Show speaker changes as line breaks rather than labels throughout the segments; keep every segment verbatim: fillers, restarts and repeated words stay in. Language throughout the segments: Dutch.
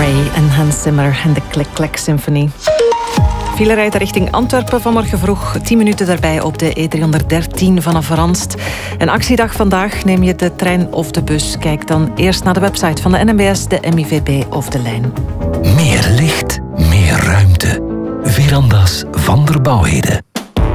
Ray en Hans Zimmer en de Klik Klak Symphony. File rijdt richting Antwerpen vanmorgen vroeg. tien minuten daarbij op de E driehonderddertien vanaf Ranst. Een actiedag vandaag. Neem je de trein of de bus? Kijk dan eerst naar de website van de N M B S, de M I V B of de Lijn.
Meer licht, meer ruimte. Verandas van der Bouwheden.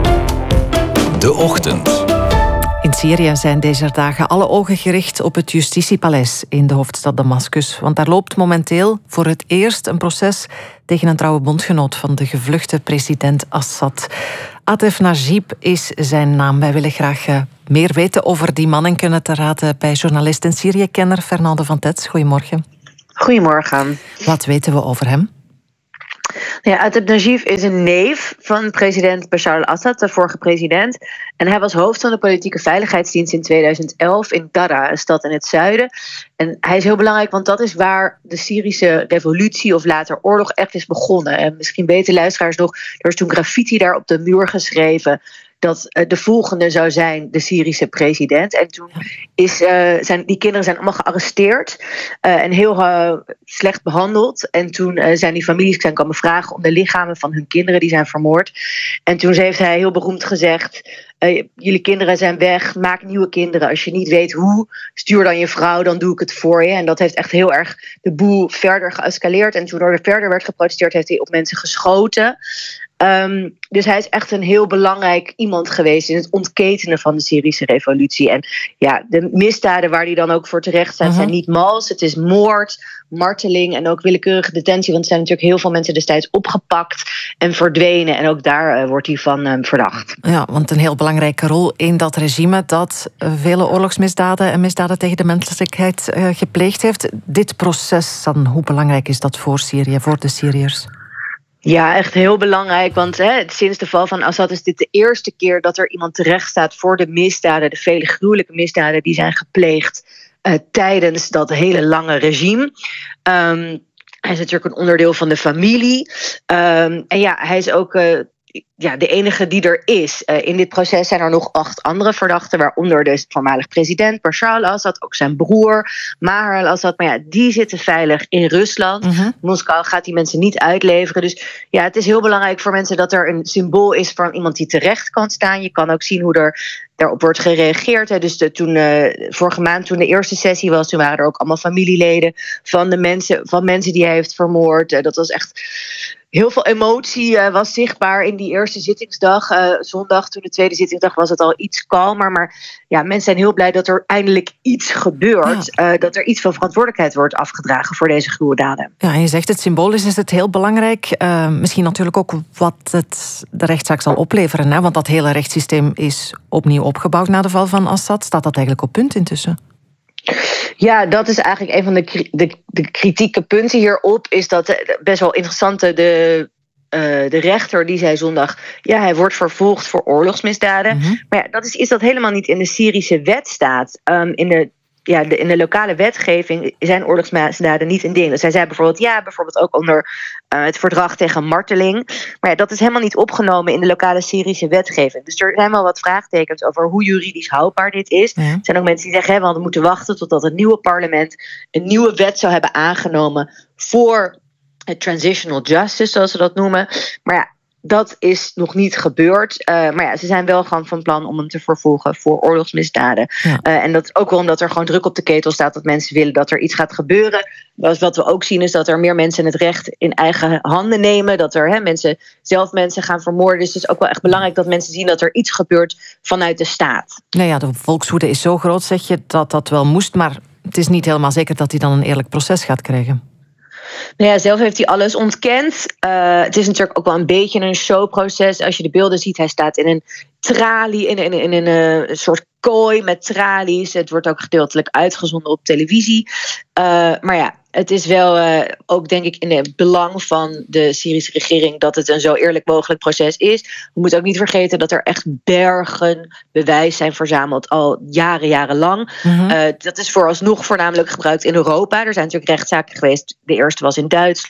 De ochtend.
In Syrië zijn deze dagen alle ogen gericht op het justitiepaleis in de hoofdstad Damascus. Want daar loopt momenteel voor het eerst een proces tegen een trouwe bondgenoot van de gevluchte president Assad. Atef Najib is zijn naam. Wij willen graag uh, meer weten over die man en kunnen te raden bij journalist en Syrië-kenner Fernande van Tets. Goedemorgen.
Goedemorgen.
Wat weten we over hem?
Ja, Atef Najib is een neef van president Bashar al-Assad, de vorige president. En hij was hoofd van de politieke veiligheidsdienst in tweeduizend elf in Dara, een stad in het zuiden. En hij is heel belangrijk, want dat is waar de Syrische revolutie of later oorlog echt is begonnen. En misschien weten luisteraars nog, er is toen graffiti daar op de muur geschreven dat de volgende zou zijn de Syrische president. En toen is, uh, zijn die kinderen zijn allemaal gearresteerd uh, en heel uh, slecht behandeld. En toen uh, zijn die families zijn komen vragen om de lichamen van hun kinderen die zijn vermoord. En toen heeft hij heel beroemd gezegd: Uh, jullie kinderen zijn weg, maak nieuwe kinderen. Als je niet weet hoe, stuur dan je vrouw, dan doe ik het voor je. En dat heeft echt heel erg de boel verder geëscaleerd. En toen er verder werd geprotesteerd, heeft hij op mensen geschoten. Um, dus hij is echt een heel belangrijk iemand geweest in het ontketenen van de Syrische revolutie. En ja, de misdaden waar hij dan ook voor terecht staat, uh-huh. zijn niet mals. Het is moord, marteling en ook willekeurige detentie. Want er zijn natuurlijk heel veel mensen destijds opgepakt en verdwenen. En ook daar uh, wordt hij van um, verdacht.
Ja, want een heel belangrijke rol in dat regime dat uh, vele oorlogsmisdaden en misdaden tegen de menselijkheid uh, gepleegd heeft. Dit proces, dan, hoe belangrijk is dat voor Syrië, voor de Syriërs?
Ja, echt heel belangrijk, want hè, sinds de val van Assad is dit de eerste keer dat er iemand terecht staat voor de misdaden, de vele gruwelijke misdaden die zijn gepleegd uh, tijdens dat hele lange regime. Um, hij is natuurlijk een onderdeel van de familie. Um, en ja, hij is ook Uh, Ja, de enige die er is. Uh, in dit proces zijn er nog acht andere verdachten, waaronder de voormalig president Bashar al-Assad, ook zijn broer Maher al-Assad. Maar ja, die zitten veilig in Rusland. Uh-huh. Moskou gaat die mensen niet uitleveren. Dus ja, het is heel belangrijk voor mensen dat er een symbool is van iemand die terecht kan staan. Je kan ook zien hoe er daarop wordt gereageerd. Hè. Dus de, toen, uh, vorige maand, toen de eerste sessie was, toen waren er ook allemaal familieleden van de mensen, van mensen die hij heeft vermoord. Uh, dat was echt heel veel emotie uh, was zichtbaar in die eerste zittingsdag. Uh, zondag, toen de tweede zittingsdag, was het al iets kalmer. Maar ja, mensen zijn heel blij dat er eindelijk iets gebeurt. Ja. Uh, dat er iets van verantwoordelijkheid wordt afgedragen voor deze gruweldaden.
Ja, en je zegt het symbolisch is het heel belangrijk. Uh, misschien natuurlijk ook wat het de rechtszaak zal opleveren. Hè? Want dat hele rechtssysteem is opnieuw opgebouwd na de val van Assad. Staat dat eigenlijk op punt intussen?
Ja, dat is eigenlijk een van de, de, de kritieke punten hierop. Is dat best wel interessante. De, uh, de rechter die zei zondag, ja, hij wordt vervolgd voor oorlogsmisdaden. Mm-hmm. Maar ja, dat is iets dat helemaal niet in de Syrische wet staat. Um, in de Ja, de, in de lokale wetgeving zijn oorlogsmisdaden niet een ding. Dus hij zei bijvoorbeeld, ja, bijvoorbeeld ook onder uh, het verdrag tegen marteling. Maar ja, dat is helemaal niet opgenomen in de lokale Syrische wetgeving. Dus er zijn wel wat vraagtekens over hoe juridisch houdbaar dit is. Ja. Er zijn ook mensen die zeggen, hè, we hadden moeten wachten totdat het nieuwe parlement een nieuwe wet zou hebben aangenomen voor het transitional justice, zoals ze dat noemen. Maar ja, dat is nog niet gebeurd. Uh, maar ja, ze zijn wel gewoon van plan om hem te vervolgen voor oorlogsmisdaden. Ja. Uh, en dat is ook wel omdat er gewoon druk op de ketel staat dat mensen willen dat er iets gaat gebeuren. Wat we ook zien is dat er meer mensen het recht in eigen handen nemen. Dat er hè, mensen zelf mensen gaan vermoorden. Dus het is ook wel echt belangrijk dat mensen zien dat er iets gebeurt vanuit de staat.
Nou ja, de volkswoede is zo groot, zeg je, dat dat wel moest. Maar het is niet helemaal zeker dat hij dan een eerlijk proces gaat krijgen.
Nou ja, zelf heeft hij alles ontkend. Uh, het is natuurlijk ook wel een beetje een showproces. Als je de beelden ziet, hij staat in een tralie, in, in, in, in een, een soort kooi met tralies. Het wordt ook gedeeltelijk uitgezonden op televisie. Uh, maar ja, het is wel uh, ook denk ik in het belang van de Syrische regering dat het een zo eerlijk mogelijk proces is. We moeten ook niet vergeten dat er echt bergen bewijs zijn verzameld al jaren, jarenlang. Mm-hmm. Uh, dat is vooralsnog voornamelijk gebruikt in Europa. Er zijn natuurlijk rechtszaken geweest. De eerste was in Duitsland,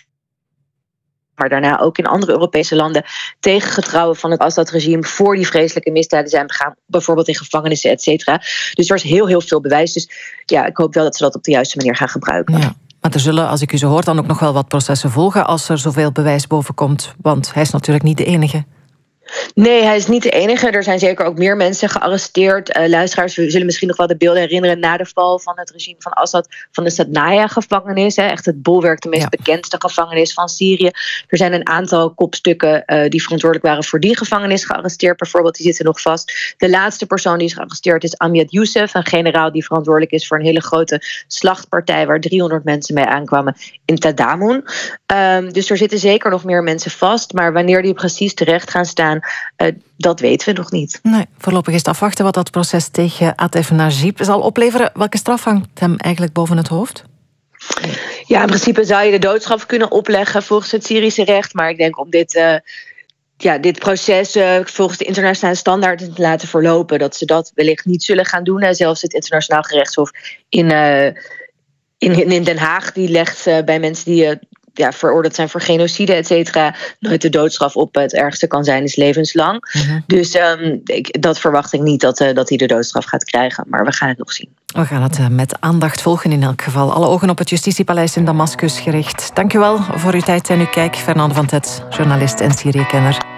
maar daarna ook in andere Europese landen tegen getrouwen van het Assad-regime voor die vreselijke misdaden zijn begaan, bijvoorbeeld in gevangenissen, et cetera. Dus er is heel, heel veel bewijs. Dus ja, ik hoop wel dat ze dat op de juiste manier gaan gebruiken.
Ja. Maar er zullen, als ik u zo hoor, dan ook nog wel wat processen volgen als er zoveel bewijs boven komt. Want hij is natuurlijk niet de enige.
Nee, hij is niet de enige. Er zijn zeker ook meer mensen gearresteerd. Uh, luisteraars zullen misschien nog wel de beelden herinneren na de val van het regime van Assad van de Saadnaya-gevangenis. Hè, echt het bolwerk, de meest ja. bekendste gevangenis van Syrië. Er zijn een aantal kopstukken uh, die verantwoordelijk waren voor die gevangenis gearresteerd. Bijvoorbeeld, die zitten nog vast. De laatste persoon die is gearresteerd is Amjad Youssef, een generaal die verantwoordelijk is voor een hele grote slachtpartij waar driehonderd mensen mee aankwamen in Tadamun. Um, dus er zitten zeker nog meer mensen vast. Maar wanneer die precies terecht gaan staan, Uh, dat weten we nog niet.
Nee, voorlopig is het afwachten wat dat proces tegen Atef Najib zal opleveren. Welke straf hangt hem eigenlijk boven het hoofd?
Ja, in principe zou je de doodstraf kunnen opleggen volgens het Syrische recht. Maar ik denk om dit, uh, ja, dit proces uh, volgens de internationale standaarden te laten verlopen, dat ze dat wellicht niet zullen gaan doen. En zelfs het internationaal gerechtshof in, uh, in, in Den Haag die legt uh, bij mensen die Uh, ja, veroordeeld zijn voor genocide, et cetera, nooit de doodstraf op. Het ergste kan zijn is levenslang. Mm-hmm. Dus um, ik, dat verwacht ik niet dat, uh, dat hij de doodstraf gaat krijgen. Maar we gaan het nog zien.
We gaan het uh, met aandacht volgen in elk geval. Alle ogen op het Justitiepaleis in Damascus gericht. Dank u wel voor uw tijd en uw kijk. Fernand van Tet, journalist en Syrië-kenner.